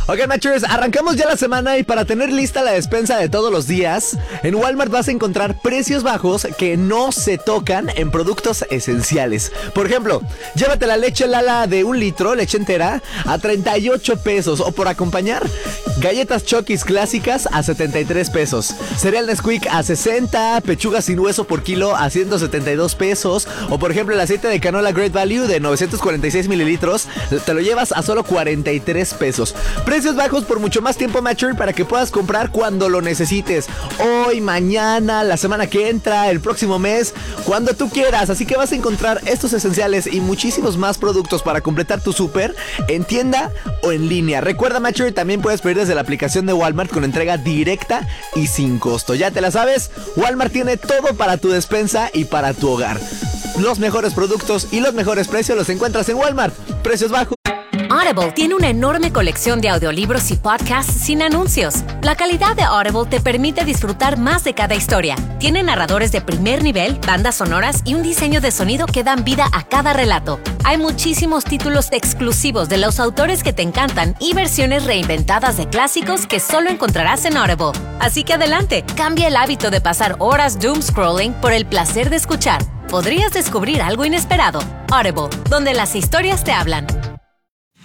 Ok, Matchers, arrancamos ya la semana y para tener lista la despensa de todos los días, en Walmart vas a encontrar precios bajos que no se tocan en productos esenciales. Por ejemplo, llévate la leche Lala de 1 litro, leche entera, a 38 pesos. O por acompañar, galletas Chokis clásicas a 73 pesos. Cereal Nesquik a 60, pechuga sin hueso por kilo a 172 pesos. O por ejemplo, el aceite de canola Great Value de 946 mililitros, te lo llevas a solo 43 pesos. Precios bajos por mucho más tiempo, Matcher, para que puedas comprar cuando lo necesites. Hoy, mañana, la semana que entra, el próximo mes, cuando tú quieras. Así que vas a encontrar estos esenciales y muchísimos más productos para completar tu súper en tienda o en línea. Recuerda, Matcher, también puedes pedir desde la aplicación de Walmart con entrega directa y sin costo. Ya te la sabes, Walmart tiene todo para tu despensa y para tu hogar. Los mejores productos y los mejores precios los encuentras en Walmart. Precios bajos. Audible tiene una enorme colección de audiolibros y podcasts sin anuncios. La calidad de Audible te permite disfrutar más de cada historia. Tiene narradores de primer nivel, bandas sonoras y un diseño de sonido que dan vida a cada relato. Hay muchísimos títulos exclusivos de los autores que te encantan y versiones reinventadas de clásicos que solo encontrarás en Audible. Así que adelante, cambia el hábito de pasar horas doom scrolling por el placer de escuchar. Podrías descubrir algo inesperado. Audible, donde las historias te hablan.